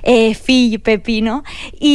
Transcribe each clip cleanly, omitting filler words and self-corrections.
fill Pepino,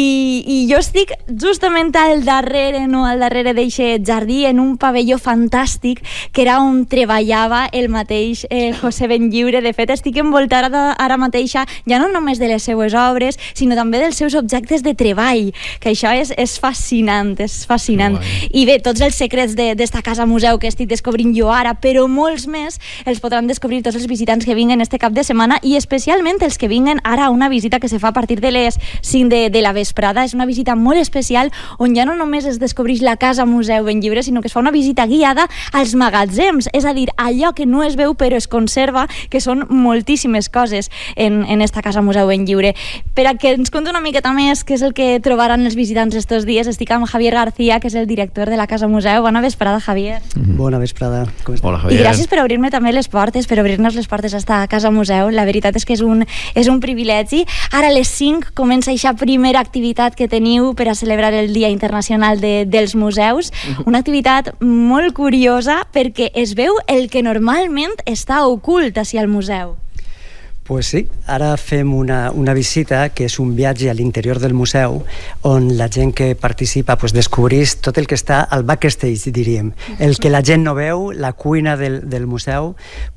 i jo estic justament al darrere d'eixe jardí, en un pavelló fantàstic que era on treballava el mateix José Benlliure. De fet, estic envoltada ara mateix ja no només de les seues obres, sinó també dels seus objectes de treball, que això és fascinant, és fascinant. I bé, tots els secrets d'esta casa museu que estic descobrint jo ara, però molts més els podran descobrir tots els visitants que vinguen este cap de setmana, i especialment els que vinguen ara a una visita que se fa a partir de les 5 de la vesprada. És una visita molt especial on ja no només es descobreix la casa museu Benlliure, sinó que es fa una visita guiada als magatzems, és a dir, allò que no es veu però es conserva, que són moltíssimes coses en esta casa museu Benlliure. Per a que ens conti una miqueta més què és el que trobaran els visitants estos dies, estic amb Javier García, que és el director de la casa museu. Bona vesprada, Javier. Bona vesprada. Hola, Javier. I gràcies per obrir-me també les portes, per obrir-nos les portes a esta casa museu. La veritat és que és un privilegi. Ara a les 5 comença aquesta primera activitat que teniu per a celebrar el Dia Internacional dels Museus. Una activitat molt curiosa perquè es veu el que normalment està ocult hacia el museu. Pues sí, ara fem una visita que és un viatge a l'interior del museu on la gent que participa descobreix tot el que està al backstage, diríem. El que la gent no veu, la cuina del museu,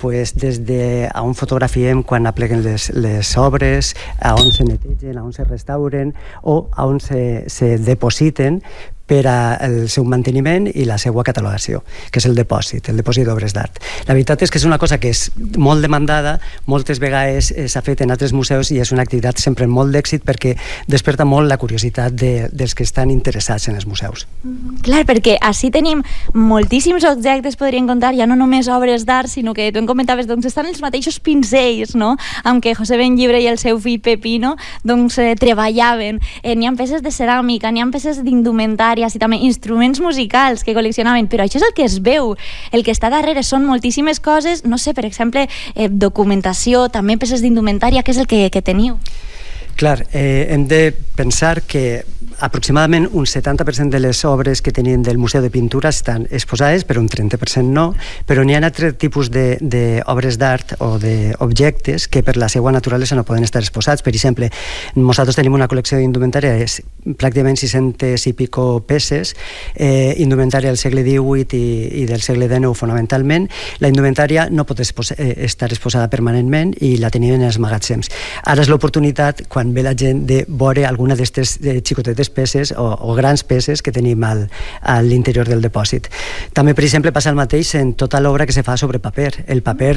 des de a on fotografiem quan apleguen les obres, a on se netegen, a on se restauren o a on se depositen per al seu manteniment i la seva catalogació, que és el dipòsit d'obres d'art. La veritat és que és una cosa que és molt demandada, moltes vegades s'ha fet en altres museus i és una activitat sempre molt d'èxit perquè desperta molt la curiositat dels que estan interessats en els museus. Clar, perquè així tenim moltíssims objectes, podríem contar, ja no només obres d'art, sinó que tu em comentaves, estan els mateixos pincells, no?, amb què José Benlliure i el seu fill Pepino treballaven. N'hi ha peces de ceràmica, n'hi ha peces d'indumentària, i també instruments musicals que col·leccionaven, però això és el que es veu. El que està darrere són moltíssimes coses, no sé, per exemple, documentació, també peces d'indumentària, què és el que teniu? Clar, hem de pensar que aproximadament un 70% de les obres que tenim del Museu de Pintura estan exposades, però un 30% no, però n'hi ha altres tipus d'obres d'art o d'objectes que per la seva naturalesa no poden estar exposats. Per exemple, nosaltres tenim una col·lecció d'indumentària, és pràcticament 600 i pico peces, indumentària del segle XVIII i del segle XIX fonamentalment. La indumentària no pot estar exposada permanentment i la tenim en els magatzems. Ara és l'oportunitat, quan ve la gent, de veure alguna d'aquestes xicotetes peces o grans peces que tenim a l'interior del depòsit. També, per exemple, passa el mateix en tota l'obra que se fa sobre paper. El paper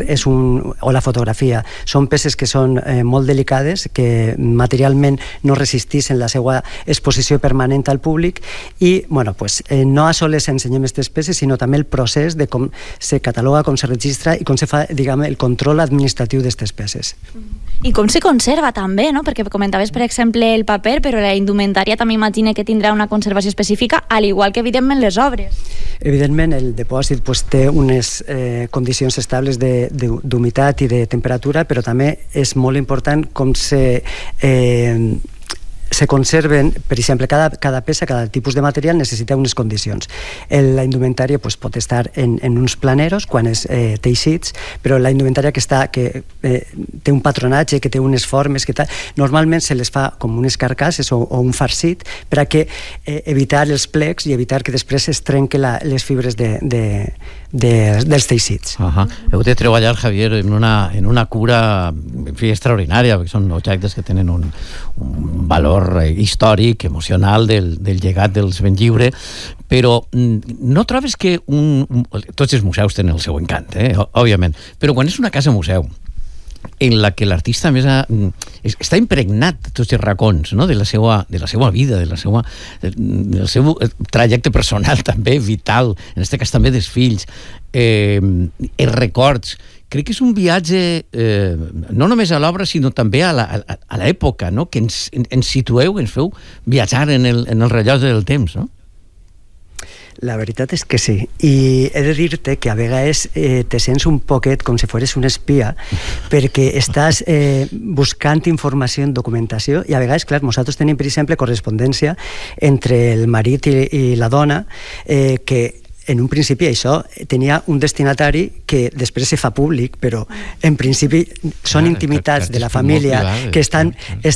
o la fotografia són peces que són molt delicades, que materialment no resisteixen la seva exposició permanent al públic i, no a soles ensenyem aquestes peces, sinó també el procés de com se cataloga, com se registra i com se fa, el control administratiu d'aquestes peces. I com se conserva també, no? Perquè comentaves, per exemple, el paper, però la indumentària també imagina que tindrà una conservació específica, al igual que, evidentment, les obres. Evidentment, el depòsit té unes condicions estables d'humitat i de temperatura, però també és molt important com se conserven, per exemple, cada peça, cada tipus de material necessita unes condicions. La indumentària pot estar en uns planeros, quan és teixits, però la indumentària que té un patronatge, que té unes formes, normalment se les fa com unes carcasses o un farcit per a evitar els plecs i evitar que després es trenquen les fibres dels teixits. Heu de treballar, Javier, en una cura extraordinària, perquè són objectes que tenen un valor històric, emocional del llegat dels Benlliure, però no trobes que tots els museus tenen el seu encant, òbviament, però quan és una casa museu en la que l'artista més està impregnat de tots els racons, no?, de la seva vida, del seu trajecte personal també, vital, en aquest cas també dels fills, els records. Crec que és un viatge no només a l'obra, sinó també a l'època, no?, que ens situeu, ens feu viatjar en el rellotge del temps, no? La veritat és que sí, i he de dir-te que a vegades te sents un poquet com si fores un espia, perquè estàs buscant informació en documentació, i a vegades, clar, nosaltres tenim, per exemple, correspondència entre el marit i la dona, que en un principi això tenia un destinatari que després se fa públic, però en principi són intimitats de la família que estan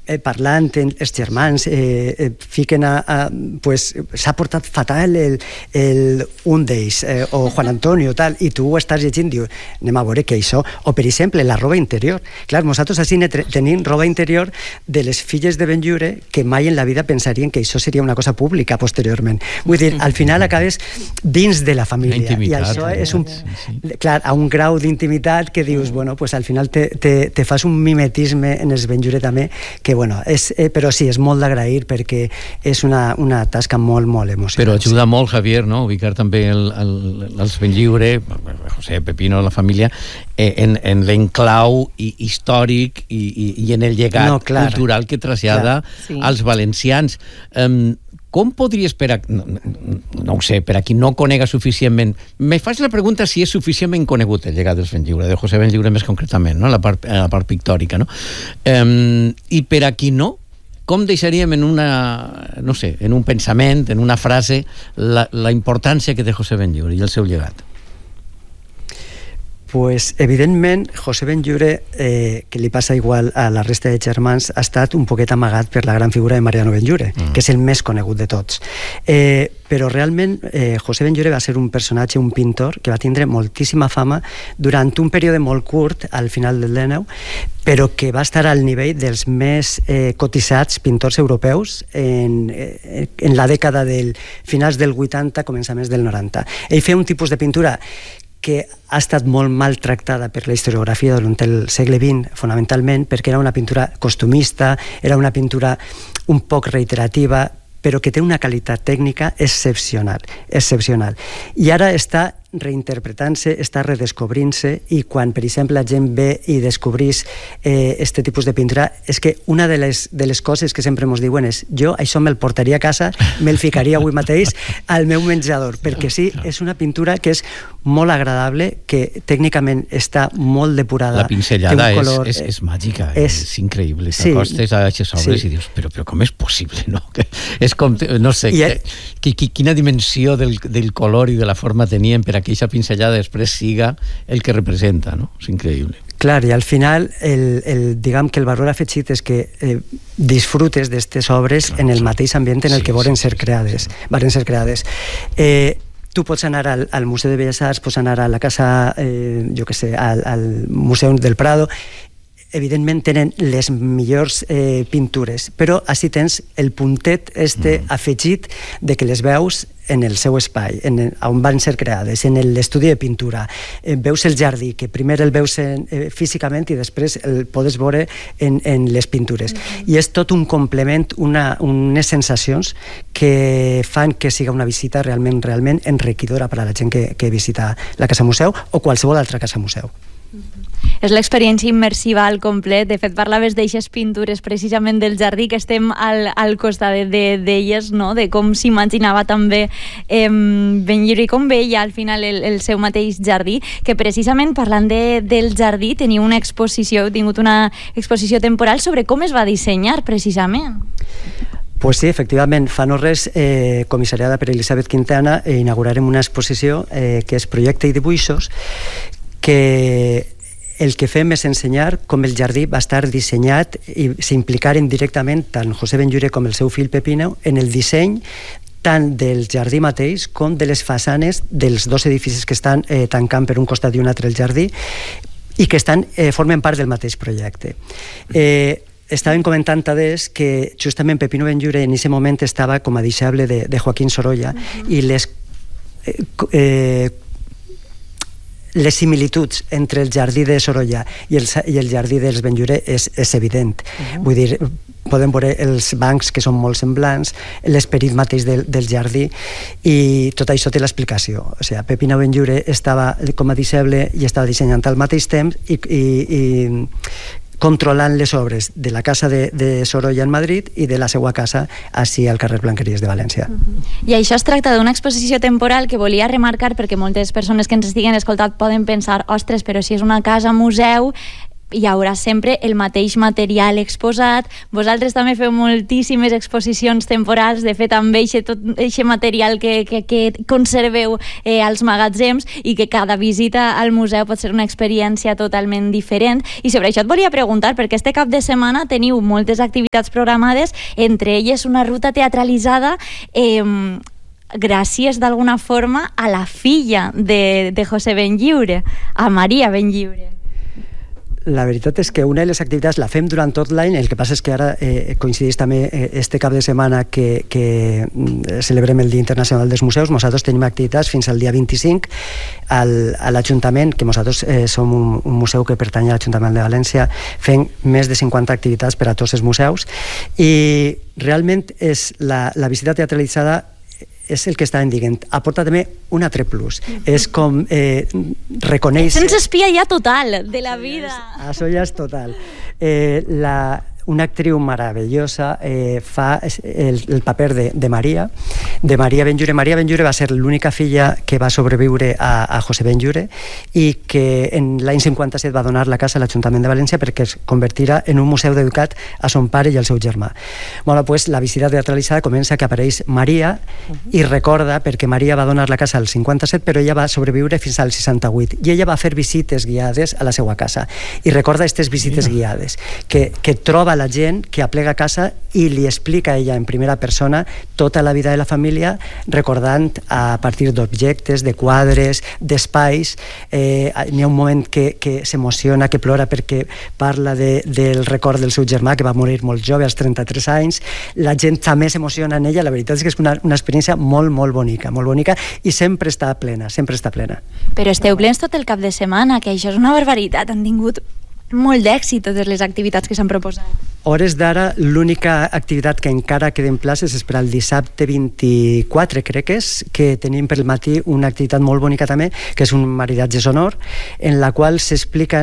parlant, els germans fiquen pues, s'ha portat fatal un d'ells, o Juan Antonio, tal, i tu ho estàs llegint, diu, anem a veure què això, o per exemple, la roba interior. Clar, nosaltres així tenim roba interior de les filles de Benlliure que mai en la vida pensarien que això seria una cosa pública posteriorment. Vull dir, al final acabes dins de la família, i això és clar, a un grau d'intimitat que dius, bueno, pues al final te fas un mimetisme en els Benlliure també, que bueno, però sí, és molt d'agrair perquè és una tasca molt, molt emocionant. Però ajuda molt, Javier, no? Ubicar també els Benlliure, José, Pepino, la família, en l'enclau històric i en el llegat cultural que trasllada als valencians. Com podries, no ho sé, per a qui no conega suficientment, me fas la pregunta si és suficientment conegut el llegat dels Benlliure, de José Benlliure més concretament, no? La part pictòrica, no? I per a qui no, com deixaríem en no sé, en un pensament, en una frase, la importància que té José Benlliure i el seu llegat? Pues, evidentment, José Benlliure, que li passa igual a la resta de germans, ha estat un poquet amagat per la gran figura de Mariano Benlliure, que és el més conegut de tots. Però realment José Benlliure va ser un personatge, un pintor, que va tindre moltíssima fama durant un període molt curt, al final del XIX, però que va estar al nivell dels més cotitzats pintors europeus en la dècada del finals del 80, començaments del 90. Ell feia un tipus de pintura que ha estat molt maltractada per la historiografia durant el segle XX, fonamentalment, perquè era una pintura costumista, era una pintura un poc reiterativa, però que té una qualitat tècnica excepcional. I ara està reinterpretant-se, està redescobrint-se, i quan, per exemple, la gent ve i descobrís este tipus de pintura, és que una de les coses que sempre ens diuen és, jo això me'l portaria a casa, me'l ficaria avui mateix al meu menjador, perquè sí, és una pintura que és molt agradable, que tècnicament està molt depurada. La pinzellada és màgica, és increïble. T'acostes a aquestes obres i dius, però com és possible, no? És com, no sé, quina dimensió del color i de la forma tenien per a que aquesta pinzellada després siga el que representa, no? És increïble. Clar, i al final diguem que el valor afegit és que disfrutes d'aquestes obres en el mateix ambient en el que varen ser creades. Tu pots anar al Museu de Belles Arts, pots anar a la casa, jo què sé, al Museu del Prado. Evidentment tenen les millors pintures, però així tens el puntet afegit de que les veus en el seu espai, on van ser creades, en l'estudi de pintura. Veus el jardí, que primer el veus físicament i després el podes veure en les pintures. I és tot un complement, unes sensacions que fan que siga una visita realment enriquidora per a la gent que visita la Casa Museu o qualsevol altra Casa Museu. És l'experiència immersiva al complet. De fet, parlaves d'eixes pintures precisament del jardí, que estem al costat d'elles, no? De com s'imaginava també Benlliure i com veia al final el seu mateix jardí, que precisament parlant del jardí teniu una exposició, heu tingut una exposició temporal sobre com es va dissenyar precisament. Pues sí, efectivament, fa no res, comissariada per Elisabet Quintana, inaugurarem una exposició que és Projecte i dibuixos, que el que fem és ensenyar com el jardí va estar dissenyat i s'implicaren directament tant José Benlliure com el seu fill Pepino en el disseny tant del jardí mateix com de les façanes dels dos edificis que estan tancant per un costat i un altre el jardí i que formen part del mateix projecte. Estàvem comentant adés que justament Pepino Benlliure en aquest moment estava com a deixeble de Joaquín Sorolla i les similituds entre el jardí de Sorolla i el jardí dels Benlliure és evident. Vull dir, podem veure els bancs que són molt semblants, l'esperit mateix del jardí, i tot això té l'explicació. O sigui, Pepino Benlliure estava com a deixeble i estava dissenyant al mateix temps i controlant les obres de la casa de Sorolla en Madrid i de la seva casa així al carrer Blanqueries de València. I això es tracta d'una exposició temporal que volia remarcar perquè moltes persones que ens estiguen escoltant poden pensar, ostres, però si és una casa museu, hi haurà sempre el mateix material exposat. Vosaltres també feu moltíssimes exposicions temporals, de fet amb tot aquest material que conserveu als magatzems, i que cada visita al museu pot ser una experiència totalment diferent. I sobre això et volia preguntar, perquè este cap de setmana teniu moltes activitats programades, entre elles una ruta teatralitzada gràcies d'alguna forma a la filla de José Benlliure, a Maria Benlliure. La veritat és que una de les activitats la fem durant tot l'any, el que passa és que ara coincideix també este cap de setmana que celebrem el Dia Internacional dels Museus. Nosaltres tenim activitats fins al dia 25 a l'Ajuntament, que nosaltres som un museu que pertany a l'Ajuntament de València, fent més de 50 activitats per a tots els museus, i realment és la visita teatralitzada és el que estàvem dient, aporta també un altre plus. És com reconèixer... Se'ns espia ja total de la vida. Això ja és total. Una actriu meravellosa fa el paper de Maria Benlliure. Maria Benlliure va ser l'única filla que va sobreviure a José Benlliure i que en l'any 57 va donar la casa a l'Ajuntament de València perquè es convertirà en un museu dedicat a son pare i al seu germà. Bueno, pues, la visita teatralitzada comença que apareix Maria i recorda, perquè Maria va donar la casa al 57 però ella va sobreviure fins al 68 i ella va fer visites guiades a la seva casa i recorda aquestes visites guiades que troba la gent que aplega a casa i li explica a ella en primera persona tota la vida de la família, recordant a partir d'objectes, de quadres, d'espais. N'hi ha un moment que s'emociona, que plora perquè parla del record del seu germà, que va morir molt jove, als 33 anys. La gent també s'emociona en ella. La veritat és que és una experiència molt, molt bonica, i sempre està plena, Però esteu plens tot el cap de setmana, que això és una barbaritat. Han tingut molt d'èxit totes les activitats que s'han proposat. Hores d'ara, l'única activitat que encara queden places és per al dissabte 24, crec que és, que tenim per al matí una activitat molt bonica també, que és un maridatge sonor, en la qual s'explica,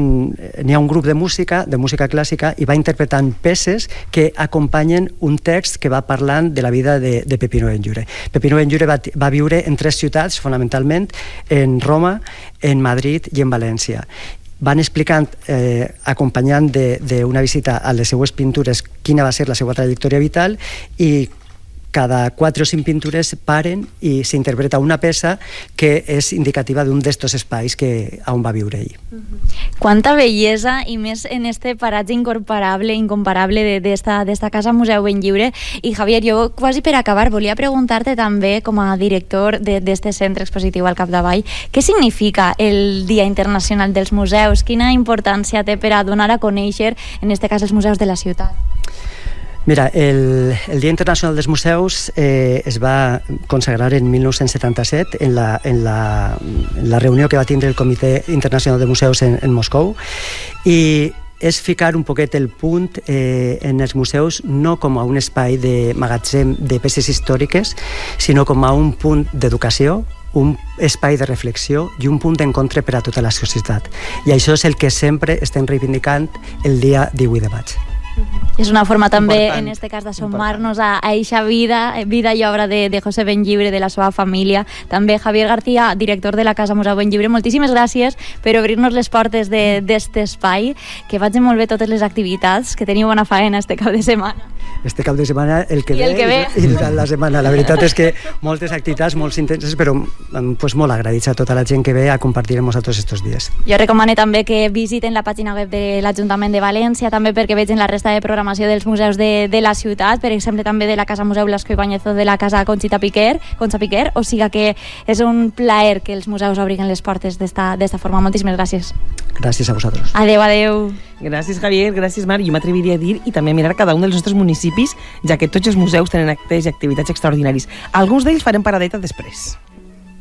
n'hi ha un grup de música clàssica, i va interpretant peces que acompanyen un text que va parlant de la vida de Pepino Benlliure. Pepino Benlliure va viure en 3 ciutats, fonamentalment, en Roma, en Madrid i en València. Van explicant, acompanyant d'una visita a les seues pintures, quina va ser la seva trajectòria vital, i cada 4 o 5 pintures paren i s'interpreta una peça que és indicativa d'un d'estos espais on va viure ell. Quanta bellesa, i més en este paratge incomparable d'esta casa Museu Benlliure. I Javier, jo quasi per acabar volia preguntar-te també, com a director d'este centre expositiu al capdavall, què significa el Dia Internacional dels Museus? Quina importància té per a donar a conèixer, en este cas, els museus de la ciutat? Mira, el Dia Internacional dels Museus es va consagrar en 1977 en la reunió que va tindre el Comitè Internacional de Museus en Moscou, i és ficar un poquet el punt en els museus no com a un espai de magatzem de peces històriques, sinó com a un punt d'educació, un espai de reflexió i un punt d'encontre per a tota la societat. I això és el que sempre estem reivindicant el dia 18 de maig. És una forma també, en este cas, d'assomar-nos a eixa vida i obra de José Benlliure, de la seva família. També Javier García, director de la Casa Museu Benlliure, moltíssimes gràcies per obrir-nos les portes d'este espai, que vagin molt bé totes les activitats, que teniu bona faena este cap de setmana. Este cap de setmana, el que ve i durant la setmana. La veritat és que moltes activitats, molt intenses, però molt agraïts a tota la gent que ve a compartir amb nosaltres estos dies. Jo recomano també que visiten la pàgina web de l'Ajuntament de València, també perquè vegin la resta de programació dels museus de la ciutat, per exemple també de la Casa Museu Blasco Ibáñez o de la Casa Concha Piquer, o sigui que és un plaer que els museus obrin les portes d'esta forma. Moltíssimes gràcies. Gràcies a vosaltres. Adeu. Gràcies, Javier, gràcies, Marc. Jo m'atreviria a dir i també mirar cada un dels nostres municipis, ja que tots els museus tenen actes i activitats extraordinaris. Alguns d'ells farem paradeta després.